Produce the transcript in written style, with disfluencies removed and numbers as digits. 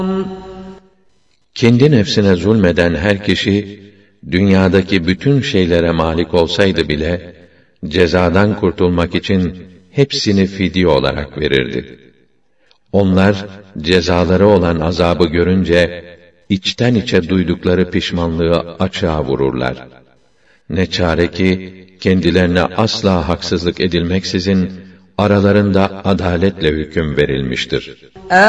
Kendi nefsine zulmeden her kişi, dünyadaki bütün şeylere malik olsaydı bile, cezadan kurtulmak için hepsini fidye olarak verirdi. Onlar, cezaları olan azabı görünce, içten içe duydukları pişmanlığı açığa vururlar. Ne çare ki, kendilerine asla haksızlık edilmeksizin, aralarında adaletle hüküm verilmiştir.